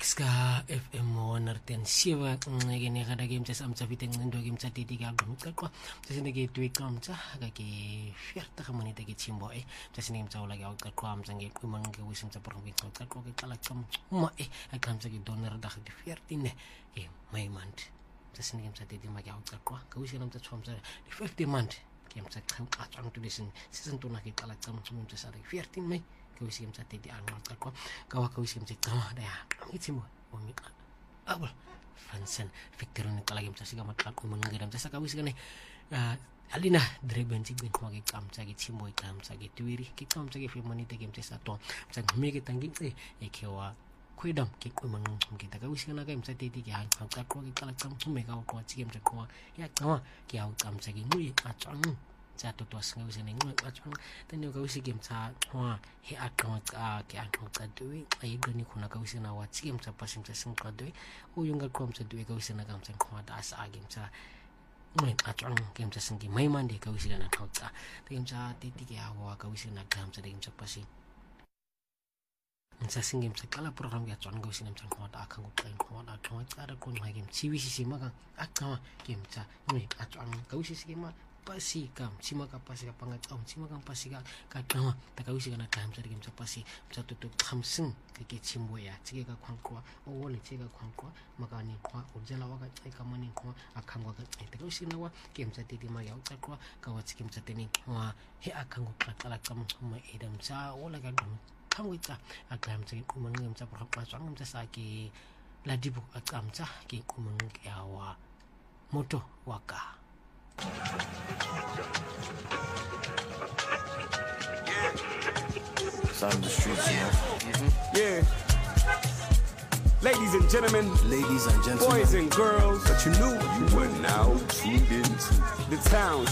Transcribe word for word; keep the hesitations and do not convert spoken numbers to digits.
Ska F M one ten seven ngene kada game tsa amtsa fiteng ndo game tsa titi ka go qaqwa tsa sene ke twe kamtsa ka ke fierta ga monete ke tshimbo e tsa sene mtsa ola ga qaqwa amtsa nge qumang ke wisim tsa pro ke qaqwa ke qala tsam ma e a kamtsa ke donor da ke fiertine e my month tsa sene mtsa titi ma ga qaqwa ka wisim mtsa tsomtsa fifty month ke mtsa qam qatsang to listen season to na ke qala tsam tsum mtsa sa fifteen mai ka wisim tsa titi a qaqwa ka wa ka wisim tsa qama da itimo omika abul fansen victorin kalagi mtsa siga matlaq umungira mtsa ka wisigane alina dreben ci gwen magi kamtsa gi timo kamtsa gi twiri ki kamtsa gi femani te gemtsa sa to mtsa mege tangitse ekewa kwedam ki kuman mgita ka wisigana ka mtsa teti ki han kamtsa ko gi kala kam mega ko ci gemtsa ko ya kama ki au kamtsa gi ngui atang tsa to to singa wisene ngui atang tani ka wisige mtsa wa he akama ka ki akama ka dui ai doni kuna ka wisena wa ci gemtsa pasim tsa sing ka dui o yunga ko mtsa dui ka wisena ka mtsa ko da asa gemtsa ngui atang gemtsa singi mai mande ka wisigana ka tsa gemtsa teti ki awa ka wisena ka mtsa gemtsa pasi mtsa singi mtsa kala program ya tsanga wisena mtsa ko da akang ko tlain ko da ko tsara ko ngai gem ci wisi maka akama gemtsa ngui atang ka wisisi ma pasi kam sima ka pasi ka pangat om sima kam pasi ka ka kama ta ka wisi kana kam sa digim sa pasi sa tutu khamsing ke ke chimbo ya chike ka khwang kwa o le chike ka khwang kwa makani kwa ujela wa ka chai ka mani kwa akhang wa ka chai ta ka wisi na wa kem sa titi ma ya uta kwa ka wa chikim sa teni wa he akhang ko kala kam ma edam sa o la ka dum kham wi ta akam sa ku man ngam sa pra pa sang ngam sa ki la dibu akam sa ki ku man ya wa moto waka. It's on the streets, you know. Mm-hmm. Yeah. Ladies and gentlemen, ladies and gentlemen, boys and girls, that you knew you were now tuned into the town